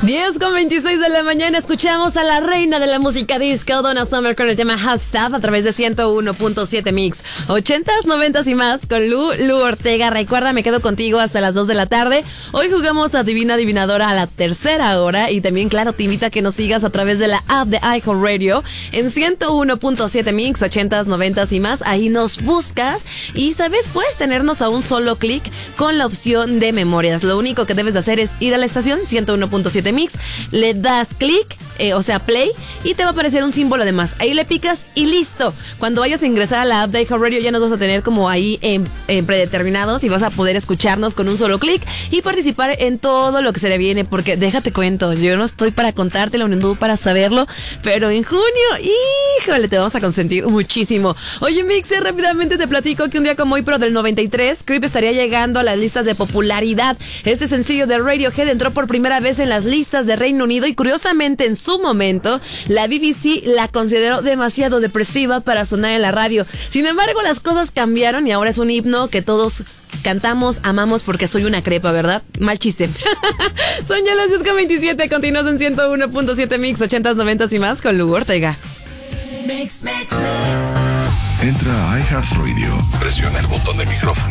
10:26 de la mañana escuchamos a la reina de la música disco, Donna Summer, con el tema Hashtag a través de 101.7 Mix. 80s, 90s y más con Lu Ortega. Recuerda, me quedo contigo hasta las 2 de la tarde. Hoy jugamos Adivina Adivinadora a la tercera hora y también, claro, te invito a que nos sigas a través de la app de iHeartRadio en 101.7 Mix, 80s, 90s y más. Ahí nos buscas y, ¿sabes? Puedes tenernos a un solo clic con la opción de memorias. Lo único que debes de hacer es ir a la estación 101.7 Mix, le das clic, play, y te va a aparecer un símbolo de más. Ahí le picas y listo. Cuando vayas a ingresar a la app de iHeartRadio ya nos vas a tener como ahí predeterminados y vas a poder escucharnos con un solo clic y participar en todo lo que se le viene, porque déjate cuento, yo no estoy para contártelo, ni tú para saberlo, pero en junio, híjole, te vamos a consentir muchísimo. Oye, Mixer, rápidamente te platico que un día como hoy, pero del 93, Creep estaría llegando a las listas de popularidad. Este sencillo de Radiohead entró por primera vez en las listas de Reino Unido y, curiosamente, en su momento la BBC la consideró demasiado depresiva para sonar en la radio. Sin embargo, las cosas cambiaron y ahora es un himno que todos cantamos, amamos, porque soy una crepa, ¿verdad? Mal chiste. Son ya las 10:27, continúas en 101.7 Mix, 80s, 90s y más con Lu Ortega. Entra a iHeartRadio, presiona el botón de micrófono